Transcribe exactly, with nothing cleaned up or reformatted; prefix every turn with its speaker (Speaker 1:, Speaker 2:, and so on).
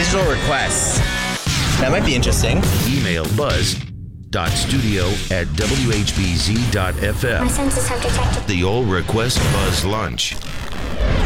Speaker 1: digital requests. That might be interesting.
Speaker 2: Email buzz.studio at w h b z dot f m.
Speaker 3: My senses have detected.
Speaker 2: The All Request Buzz Lunch.